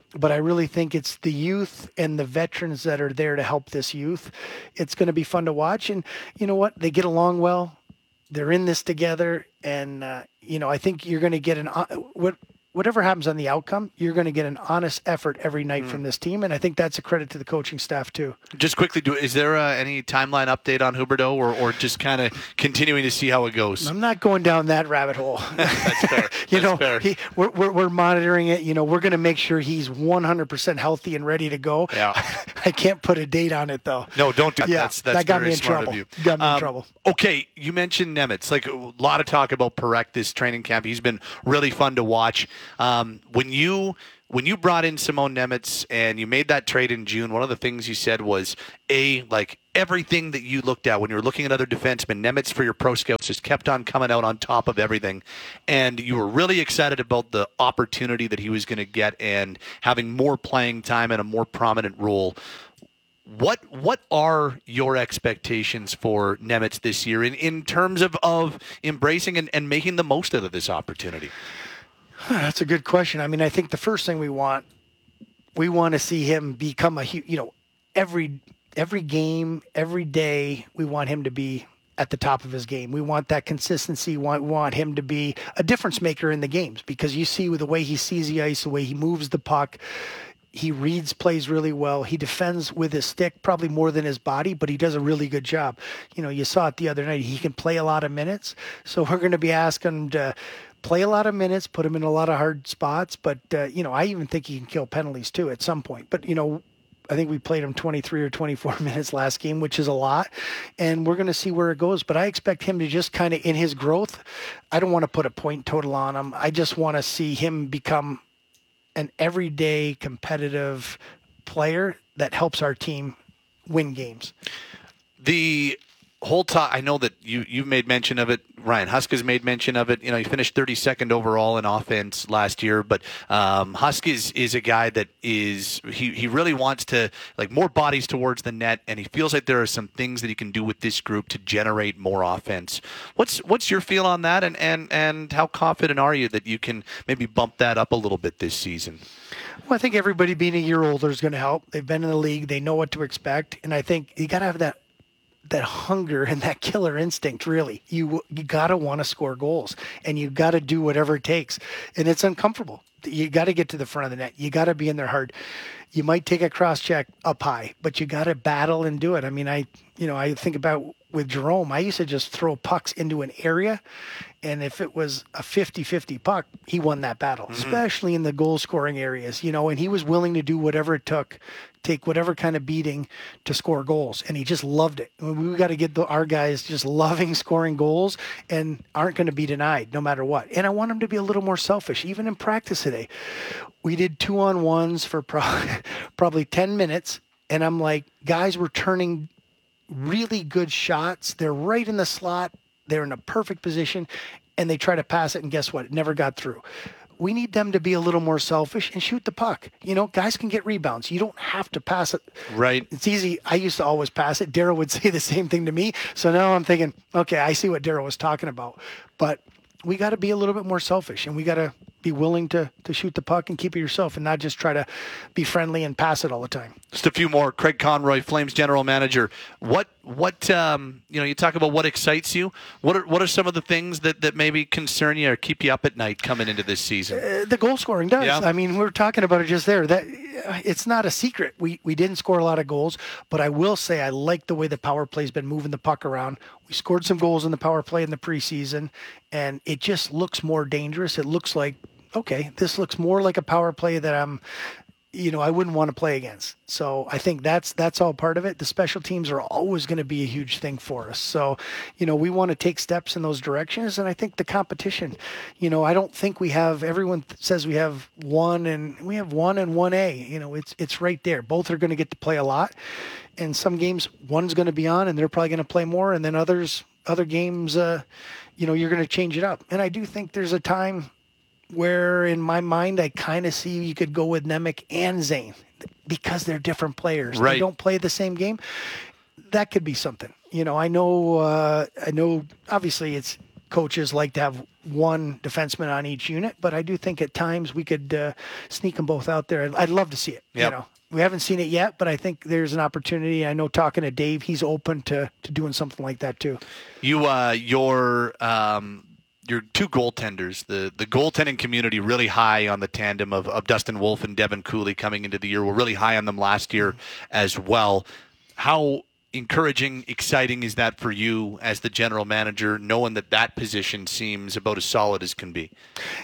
but I really think it's the youth and the veterans that are there to help this youth. It's going to be fun to watch. And you know what? They get along well. They're in this together. And, uh, you know, I think you're going to get an, uh, what, whatever happens on the outcome, you're going to get an honest effort every night mm. from this team. And I think that's a credit to the coaching staff too. Just quickly, do is there uh, any timeline update on Huberdeau, or, or just kind of continuing to see how it goes? I'm not going down that rabbit hole. That's fair. you That's know, fair. He, we're, we're, we're monitoring it. You know, we're going to make sure he's one hundred percent healthy and ready to go. Yeah. I can't put a date on it though. No, don't do that. Yeah, that's, that's that got very me in smart trouble. of you. Got me um, in trouble. Okay, you mentioned Nemitz. Like a lot of talk about Parekh this training camp. He's been really fun to watch. Um, when you when you brought in Simon Nemitz and you made that trade in June, one of the things you said was, A, like everything that you looked at when you were looking at other defensemen, Nemitz for your pro scouts just kept on coming out on top of everything. And you were really excited about the opportunity that he was going to get and having more playing time and a more prominent role. What what are your expectations for Nemitz this year in, in terms of, of embracing and, and making the most out of this opportunity? That's a good question. I mean, I think the first thing we want, we want to see him become a, you know, every every game, every day, we want him to be at the top of his game. We want that consistency. We want, want him to be a difference maker in the games, because you see with the way he sees the ice, the way he moves the puck, he reads plays really well. He defends with his stick probably more than his body, but he does a really good job. You know, you saw it the other night. He can play a lot of minutes. So we're going to be asking him to play a lot of minutes, put him in a lot of hard spots. But, uh, you know, I even think he can kill penalties too at some point. But, you know, I think we played him twenty-three or twenty-four minutes last game, which is a lot. And we're going to see where it goes. But I expect him to just kind of, in his growth, I don't want to put a point total on him. I just want to see him become an everyday competitive player that helps our team win games. The whole time, I know that you, you've made mention of it. Ryan Husk has made mention of it. You know, he finished thirty-second overall in offense last year, but um, Husk is, is a guy that is, he, he really wants to, like, more bodies towards the net, and he feels like there are some things that he can do with this group to generate more offense. What's what's your feel on that, and, and, and how confident are you that you can maybe bump that up a little bit this season? Well, I think everybody being a year older is going to help. They've been in the league. They know what to expect, and I think you got to have that that hunger and that killer instinct. Really, you you gotta want to score goals, and you got to do whatever it takes, and it's uncomfortable. You got to get to the front of the net. You got to be in there hard. You might take a cross check up high, but you got to battle and do it. I mean, I you know I think about with Jerome, I used to just throw pucks into an area, and if it was a fifty-fifty puck, he won that battle, mm-hmm. especially in the goal scoring areas, you know, and he was willing to do whatever it took, take whatever kind of beating to score goals, and he just loved it. We got to get the, our guys just loving scoring goals and aren't going to be denied no matter what. And I want them to be a little more selfish. Even in practice today, we did two on ones for pro- probably ten minutes, and I'm like, guys were turning really good shots. They're right in the slot. They're in a perfect position, and they try to pass it, and guess what? It never got through. We need them to be a little more selfish and shoot the puck. You know, guys can get rebounds. You don't have to pass it. Right. It's easy. I used to always pass it. Darryl would say the same thing to me. So now I'm thinking, okay, I see what Darryl was talking about. But we got to be a little bit more selfish, and we got to be willing to to shoot the puck and keep it yourself and not just try to be friendly and pass it all the time. Just a few more. Craig Conroy, Flames general manager. What what um, you know? You talk about what excites you. What are what are some of the things that, that maybe concern you or keep you up at night coming into this season? Uh, the goal scoring does. Yeah. I mean, we were talking about it just there. That uh, it's not a secret. We we didn't score a lot of goals, but I will say I like the way the power play's been moving the puck around. We scored some goals in the power play in the preseason, and it just looks more dangerous. It looks like, okay, this looks more like a power play that I'm, you know, I wouldn't want to play against. So I think that's that's all part of it. The special teams are always going to be a huge thing for us. So, you know, we want to take steps in those directions. And I think the competition, you know, I don't think we have, everyone says we have one and we have one and one A. You know, it's it's right there. Both are going to get to play a lot. And some games, one's going to be on and they're probably going to play more. And then others, other games, uh, you know, you're going to change it up. And I do think there's a time where in my mind I kind of see you could go with Nemec and Zane because they're different players. Right. They don't play the same game. That could be something. You know, I know uh, I know obviously it's coaches like to have one defenseman on each unit, but I do think at times we could uh, sneak them both out there. I'd, I'd love to see it. Yep. You know, we haven't seen it yet, but I think there's an opportunity. I know talking to Dave, he's open to, to doing something like that too. You, uh, your, um, your two goaltenders, the, the goaltending community really high on the tandem of, of Dustin Wolf and Devin Cooley coming into the year. We're really high on them last year as well. How encouraging, exciting is that for you as the general manager, knowing that that position seems about as solid as can be?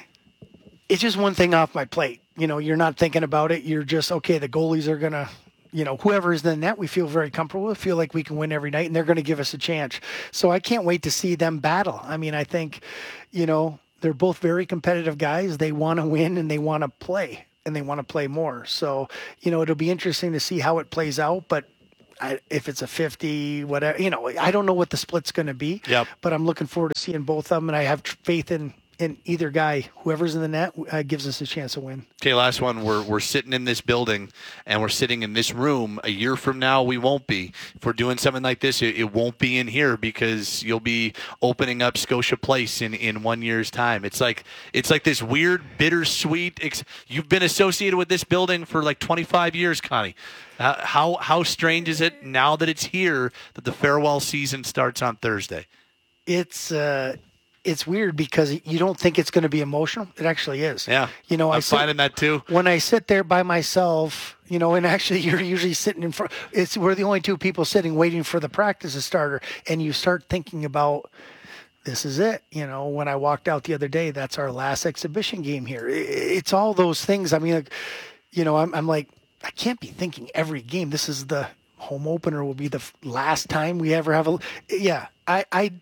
It's just one thing off my plate. You know, you're not thinking about it. You're just, okay, the goalies are going to, you know, whoever is in the net, we feel very comfortable with, feel like we can win every night, and they're going to give us a chance. So I can't wait to see them battle. I mean, I think, you know, they're both very competitive guys. They want to win and they want to play, and they want to play more. So, you know, it'll be interesting to see how it plays out, but I, if it's a fifty, whatever, you know, I don't know what the split's going to be, yep. but I'm looking forward to seeing both of them, and I have faith in, in either guy. Whoever's in the net uh, gives us a chance to win. Okay, last one. We're we're sitting in this building, and we're sitting in this room. A year from now, we won't be. If we're doing something like this, it, it won't be in here because you'll be opening up Scotia Place in, in one year's time. It's like it's like this weird, bittersweet. Ex- You've been associated with this building for like twenty-five years, Connie. Uh, how how strange is it now that it's here that the farewell season starts on Thursday? It's uh, it's weird because you don't think it's going to be emotional. It actually is. Yeah, you know, I'm I sit, finding that too. When I sit there by myself, you know, and actually you're usually sitting in front. It's we're the only two people sitting waiting for the practice to start, and you start thinking about. This is it. You know, when I walked out the other day, that's our last exhibition game here. It's all those things. I mean, like, you know, I'm, I'm like, I can't be thinking every game. This is the home opener will be the last time we ever have a, yeah, I, I,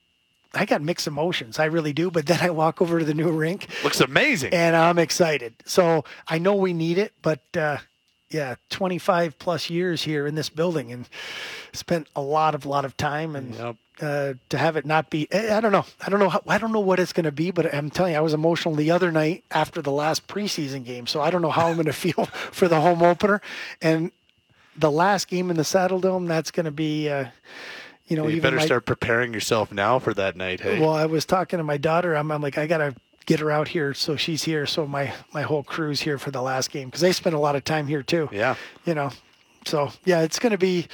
I got mixed emotions. I really do. But then I walk over to the new rink. Looks amazing. And I'm excited. So I know we need it, but, uh, yeah, twenty-five plus years here in this building and spent a lot of, lot of time and, yep. Uh, to have it not be, I don't know. I don't know. How, I don't know what it's going to be, but I'm telling you, I was emotional the other night after the last preseason game. So I don't know how I'm going to feel for the home opener and the last game in the Saddle Dome. That's going to be, uh, you know, you even better my, start preparing yourself now for that night. Hey, well, I was talking to my daughter. I'm, I'm like, I got to get her out here. So she's here. So my, my whole crew's here for the last game. Cause they spent a lot of time here too. Yeah. You know, so yeah, it's going to be,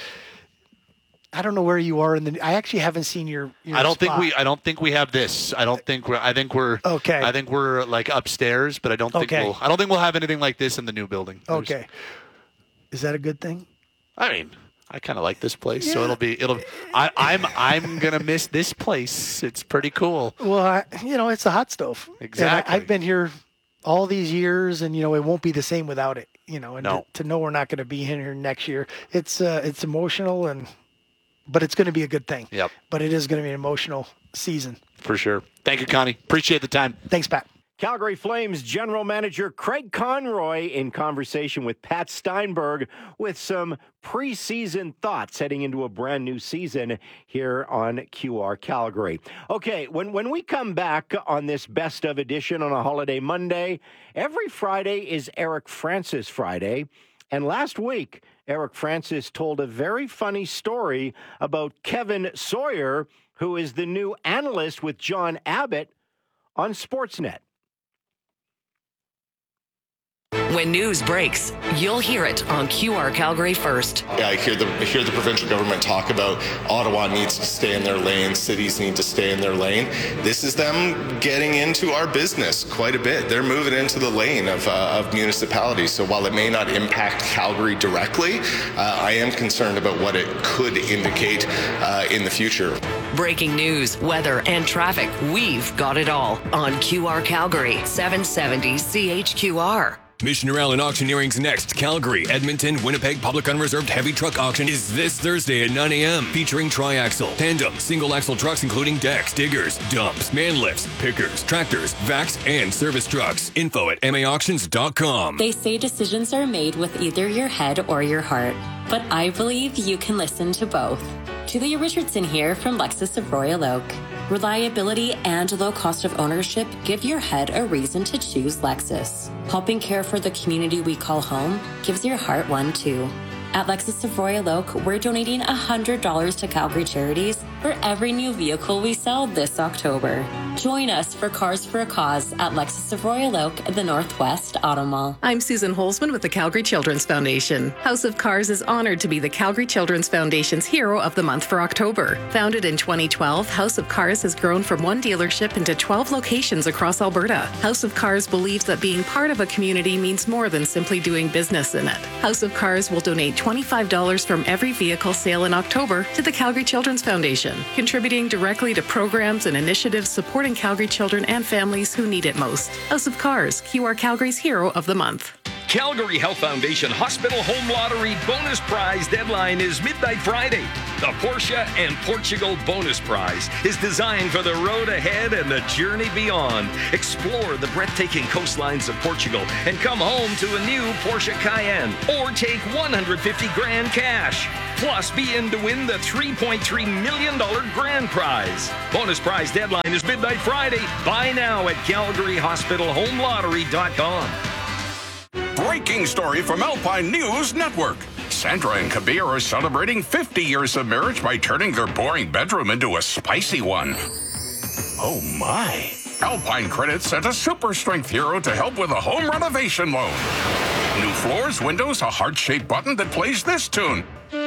I don't know where you are in the. I actually haven't seen your. your I don't spot. think we. I don't think we have this. I don't think we're. I think we're. Okay. I think we're like upstairs, but I don't think okay. we'll. I don't think we'll have anything like this in the new building. There's, okay. Is that a good thing? I mean, I kind of like this place, yeah. so it'll be. It'll. I, I'm. I'm gonna miss this place. It's pretty cool. Well, I, you know, it's a hot stove. Exactly. I, I've been here all these years, and you know, it won't be the same without it. You know, and no. to, to know we're not going to be here next year, it's uh, it's emotional and. But it's going to be a good thing. Yep. But it is going to be an emotional season. For sure. Thank you, Connie. Appreciate the time. Thanks, Pat. Calgary Flames General Manager Craig Conroy in conversation with Pat Steinberg with some preseason thoughts heading into a brand new season here on Q R Calgary. Okay, when, when we come back on this best of edition on a holiday Monday, every Friday is Eric Francis Friday. And last week, Eric Francis told a very funny story about Kevin Sawyer, who is the new analyst with John Abbott on Sportsnet. When news breaks, you'll hear it on Q R Calgary first. Yeah, I hear the I hear the provincial government talk about Ottawa needs to stay in their lane, cities need to stay in their lane. This is them getting into our business quite a bit. They're moving into the lane of, uh, of municipalities. So while it may not impact Calgary directly, uh, I am concerned about what it could indicate uh, in the future. Breaking news, weather, and traffic. We've got it all on Q R Calgary, seven seventy C H Q R. Missioner Allen Auctioneering's next Calgary, Edmonton, Winnipeg Public Unreserved Heavy Truck Auction is this Thursday at nine a.m. featuring tri-axle, tandem, single-axle trucks including decks, diggers, dumps, man lifts, pickers, tractors, vacs, and service trucks. Info at m a auctions dot com. They say decisions are made with either your head or your heart, but I believe you can listen to both. Julia Richardson here from Lexus of Royal Oak. Reliability and low cost of ownership give your head a reason to choose Lexus. Helping care for the community we call home gives your heart one too. At Lexus of Royal Oak, we're donating one hundred dollars to Calgary charities for every new vehicle we sell this October. Join us for Cars for a Cause at Lexus of Royal Oak at the Northwest Auto Mall. I'm Susan Holzman with the Calgary Children's Foundation. House of Cars is honored to be the Calgary Children's Foundation's Hero of the Month for October. Founded in twenty twelve, House of Cars has grown from one dealership into twelve locations across Alberta. House of Cars believes that being part of a community means more than simply doing business in it. House of Cars will donate twenty-five dollars from every vehicle sale in October to the Calgary Children's Foundation, contributing directly to programs and initiatives supporting Calgary children and families who need it most. House of Cars, Q R Calgary's Hero of the Month. Calgary Health Foundation Hospital Home Lottery bonus prize deadline is midnight Friday. The Porsche and Portugal bonus prize is designed for the road ahead and the journey beyond. Explore the breathtaking coastlines of Portugal and come home to a new Porsche Cayenne or take one hundred fifty grand cash. Plus, be in to win the three point three million dollars grand prize. Bonus prize deadline is midnight Friday. Buy now at calgary hospital home lottery dot com. Breaking story from Alpine News Network. Sandra and Kabir are celebrating fifty years of marriage by turning their boring bedroom into a spicy one. Oh my. Alpine Credit sent a super strength hero to help with a home renovation loan. New floors, windows, a heart-shaped button that plays this tune.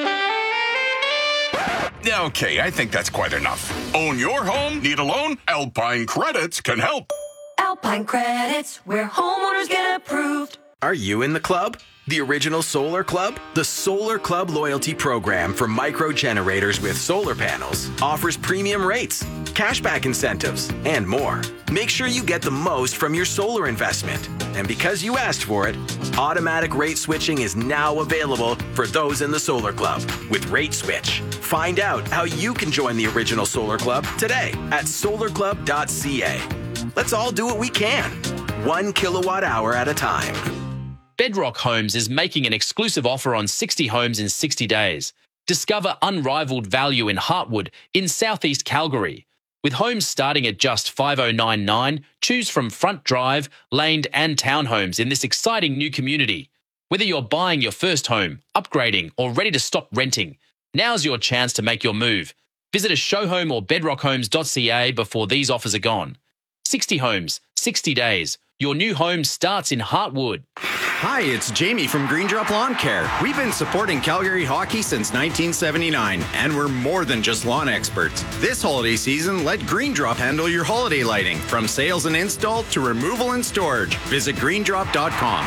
Okay, I think that's quite enough. Own your home? Need a loan? Alpine Credits can help. Alpine Credits, where homeowners get approved. Are you in the club? The original Solar Club? The Solar Club loyalty program for micro generators with solar panels offers premium rates, cashback incentives, and more. Make sure you get the most from your solar investment. And because you asked for it, automatic rate switching is now available for those in the Solar Club with Rate Switch. Find out how you can join the original Solar Club today at solar club dot c a. Let's all do what we can, one kilowatt hour at a time. Bedrock Homes is making an exclusive offer on sixty homes in sixty days. Discover unrivaled value in Heartwood in southeast Calgary. With homes starting at just five thousand nine hundred ninety-nine dollars, choose from front drive, laned and townhomes in this exciting new community. Whether you're buying your first home, upgrading or ready to stop renting, now's your chance to make your move. Visit a show home or bedrock homes dot c a before these offers are gone. sixty homes, sixty days. Your new home starts in Heartwood. Hi, it's Jamie from Green Drop Lawn Care. We've been supporting Calgary hockey since nineteen seventy-nine, and we're more than just lawn experts. This holiday season, let Green Drop handle your holiday lighting, from sales and install to removal and storage. Visit green drop dot com.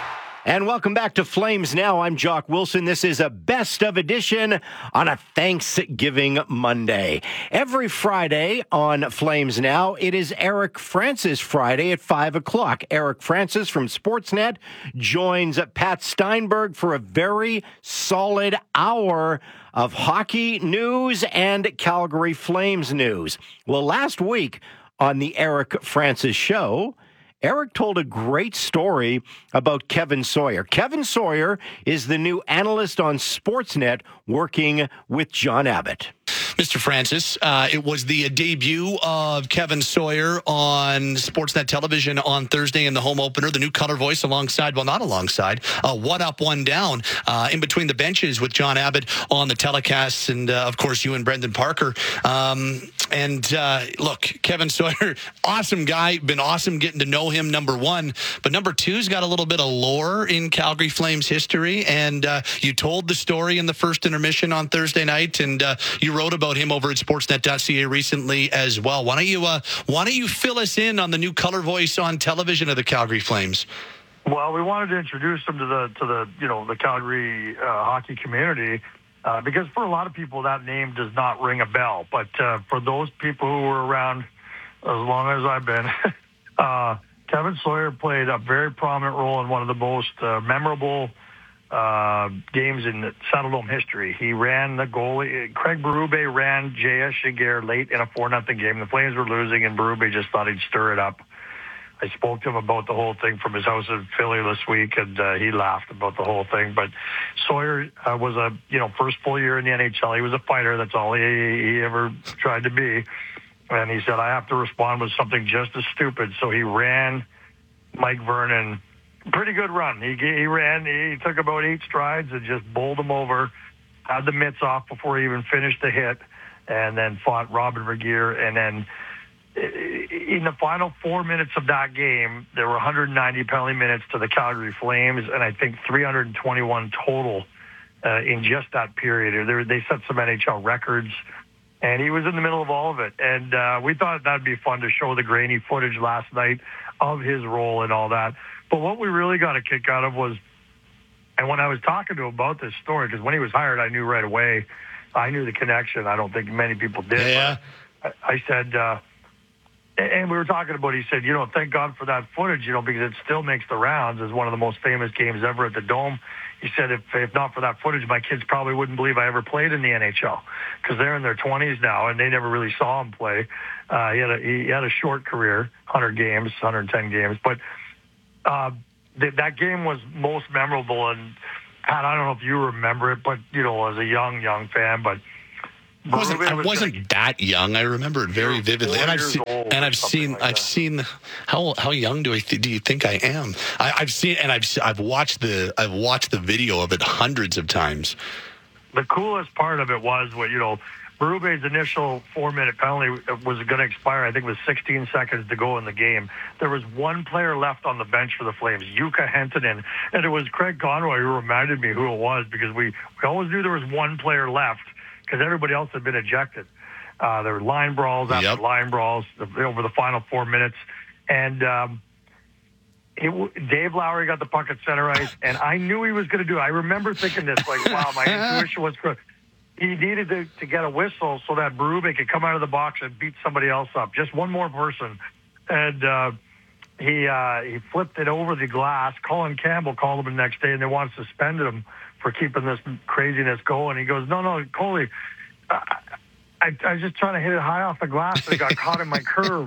And welcome back to Flames Now. I'm Jock Wilson. This is a best of edition on a Thanksgiving Monday. Every Friday on Flames Now, it is Eric Francis Friday at five o'clock. Eric Francis from Sportsnet joins Pat Steinberg for a very solid hour of hockey news and Calgary Flames news. Well, last week on the Eric Francis Show, Eric told a great story about Kevin Sawyer. Kevin Sawyer is the new analyst on Sportsnet working with John Abbott. Mister Francis, uh, it was the debut of Kevin Sawyer on Sportsnet television on Thursday in the home opener, the new color voice alongside, well, not alongside, uh, One Up, One Down, uh, in between the benches with John Abbott on the telecasts, and, uh, of course, you and Brendan Parker. Um, and, uh, look, Kevin Sawyer, awesome guy, been awesome getting to know him, number one. But number two's got a little bit of lore in Calgary Flames history, and uh, you told the story in the first intermission on Thursday night, and uh, you wrote about him over at sportsnet dot c a recently as well. Why don't you uh, why don't you fill us in on the new color voice on television of the Calgary Flames? Well, we wanted to introduce them to the to the you know the Calgary uh, hockey community uh, because for a lot of people that name does not ring a bell. But uh, for those people who were around as long as I've been, uh, Kevin Sawyer played a very prominent role in one of the most uh, memorable Uh, games in Saddledome history. He ran the goalie. Craig Berube ran J S Shiger late in a four nothing game. The Flames were losing, and Berube just thought he'd stir it up. I spoke to him about the whole thing from his house in Philly this week, and uh, he laughed about the whole thing. But Sawyer uh, was a you know first full year in the N H L. He was a fighter. That's all he, he ever tried to be. And he said, I have to respond with something just as stupid. So he ran Mike Vernon. Pretty good run. He he ran. He took about eight strides and just bowled him over. Had the mitts off before he even finished the hit. and then fought Robin Vergeer. And then in the final four minutes of that game, there were one hundred ninety penalty minutes to the Calgary Flames, and I think three hundred twenty-one total uh, in just that period. They, they set some N H L records, and he was in the middle of all of it. And uh, we thought that would be fun to show the grainy footage last night of his role and all that. But what we really got a kick out of was, and when I was talking to him about this story, because when he was hired, I knew right away, I knew the connection. I don't think many people did. Yeah. I, I said, uh, and we were talking about, he said, you know, thank God for that footage, you know, because it still makes the rounds as one of the most famous games ever at the Dome. He said, if, if not for that footage, my kids probably wouldn't believe I ever played in the N H L, because they're in their twenties now, and they never really saw him play. Uh, he had a he had a short career, one hundred games, one hundred ten games, but uh, th- that game was most memorable. And Pat, I don't know if you remember it, but you know, as a young young fan, but I wasn't, I wasn't that young. I remember it very vividly, and I've seen, and I've seen, like I've seen. How how young do I th- do you think I am? I, I've seen, and I've I've watched the I've watched the video of it hundreds of times. The coolest part of it was what you know, Berube's initial four-minute penalty was going to expire. I think it was sixteen seconds to go in the game. There was one player left on the bench for the Flames, Jukka Hentunen, and it was Craig Conroy who reminded me who it was, because we, we always knew there was one player left because everybody else had been ejected. Uh, there were line brawls after yep. line brawls over the final four minutes, and um, it, Dave Lowry got the puck at center ice, and I knew he was going to do it. I remember thinking this, like, wow, my intuition was good. He needed to, to get a whistle so that Berube could come out of the box and beat somebody else up, just one more person. And uh, he uh, he flipped it over the glass. Colin Campbell called him the next day, and they wanted to suspend him for keeping this craziness going. He goes, no, no, Coley, I, I, I was just trying to hit it high off the glass, and it got caught in my curve.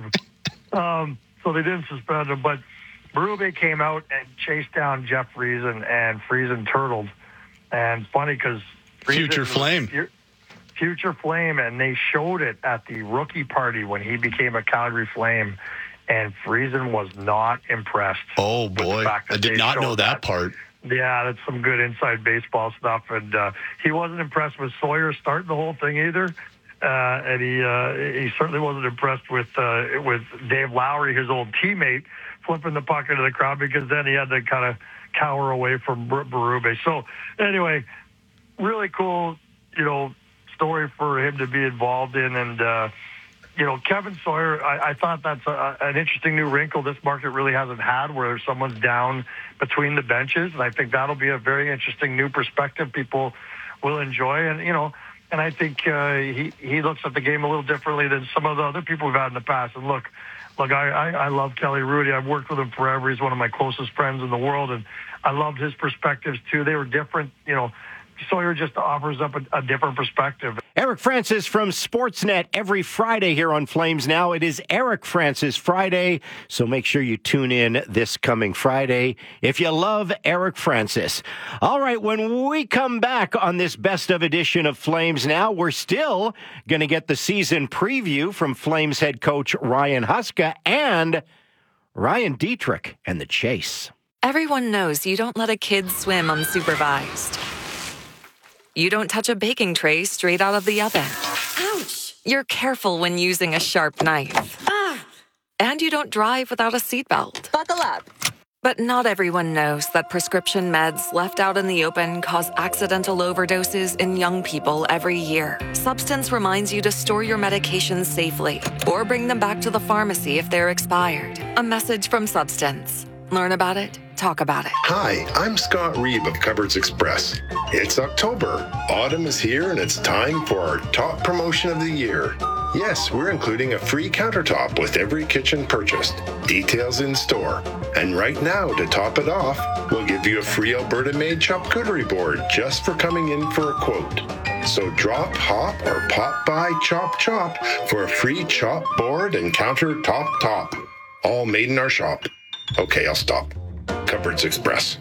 Um, so they didn't suspend him. But Berube came out and chased down Jeff Friesen, and Friesen turtled. And funny because Future Flame. Future Flame, and they showed it at the rookie party when he became a Calgary Flame, and Friesen was not impressed. Oh, boy. I did not know that, that part. Yeah, that's some good inside baseball stuff, and uh, he wasn't impressed with Sawyer starting the whole thing either, uh, and he uh, he certainly wasn't impressed with uh, with Dave Lowry, his old teammate, flipping the puck into the crowd, because then he had to kind of cower away from Berube. So anyway, really cool, you know, story for him to be involved in. And, uh, you know, Kevin Sawyer, I, I thought that's a, an interesting new wrinkle this market really hasn't had, where someone's down between the benches. And I think that'll be a very interesting new perspective people will enjoy. And, you know, and I think uh, he, he looks at the game a little differently than some of the other people we've had in the past. And look, look, I, I, I love Kelly Hrudey. I've worked with him forever. He's one of my closest friends in the world. And I loved his perspectives too. They were different, you know. Sawyer just offers up a, a different perspective. Eric Francis from Sportsnet every Friday here on Flames Now. It is Eric Francis Friday, so make sure you tune in this coming Friday if you love Eric Francis. All right, when we come back on this best of edition of Flames Now, we're still going to get the season preview from Flames head coach Ryan Huska and Ryan Dietrich and the Chase. Everyone knows you don't let a kid swim unsupervised. You don't touch a baking tray straight out of the oven. Ouch! You're careful when using a sharp knife. Ah! And you don't drive without a seatbelt. Buckle up. But not everyone knows that prescription meds left out in the open cause accidental overdoses in young people every year. Substance reminds you to store your medications safely or bring them back to the pharmacy if they're expired. A message from Substance. Learn about it. Talk about it. Hi, I'm Scott Reeb of Cupboards Express. It's October. Autumn is here, and it's time for our top promotion of the year. Yes, we're including a free countertop with every kitchen purchased. Details in store. And right now, to top it off, we'll give you a free Alberta-made charcuterie board just for coming in for a quote. So drop, hop, or pop by Chop Chop for a free chop board and countertop top. All made in our shop. Okay, I'll stop. Cupboards Express.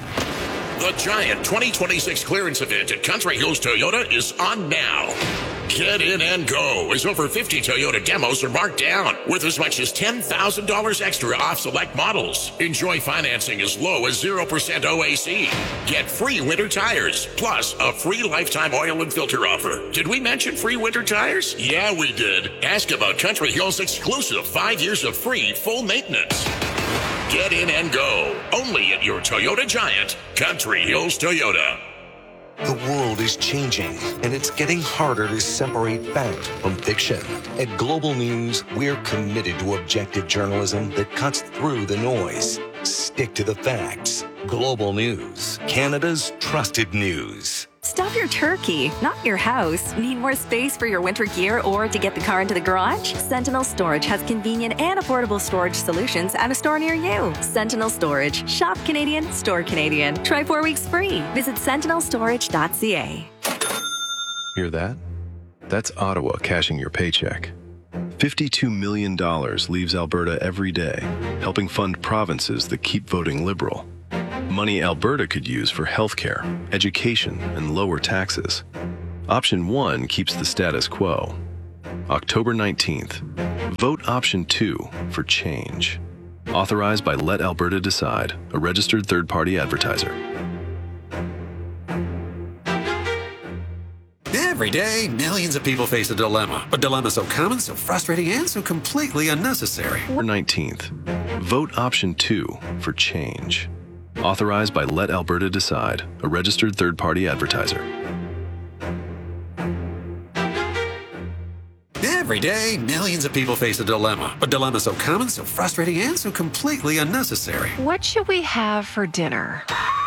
The giant twenty twenty-six clearance event at Country Hills Toyota is on now. Get in and go, as over fifty Toyota demos are marked down with as much as ten thousand dollars extra off select models. Enjoy financing as low as zero percent O A C. Get free winter tires, plus a free lifetime oil and filter offer. Did we mention free winter tires? Yeah, we did. Ask about Country Hill's exclusive five years of free full maintenance. Get in and go, only at your Toyota Giant, Country Hills Toyota. The world is changing, and it's getting harder to separate fact from fiction. At Global News, we're committed to objective journalism that cuts through the noise. Stick to the facts. Global News, Canada's trusted news. Stuff your turkey, not your house. Need more space for your winter gear or to get the car into the garage? Sentinel Storage has convenient and affordable storage solutions at a store near you. Sentinel Storage. Shop Canadian, store Canadian. Try four weeks free. Visit sentinel storage dot c a. Hear that? That's Ottawa cashing your paycheck. fifty-two million dollars leaves Alberta every day, helping fund provinces that keep voting Liberal. Money Alberta could use for healthcare, education, and lower taxes. Option one keeps the status quo. October nineteenth, vote Option two for change. Authorized by Let Alberta Decide, a registered third-party advertiser. Every day, millions of people face a dilemma. A dilemma so common, so frustrating, and so completely unnecessary. October nineteenth, vote Option two for change. Authorized by Let Alberta Decide, a registered third-party advertiser. Every day, millions of people face a dilemma. A dilemma so common, so frustrating, and so completely unnecessary. What should we have for dinner?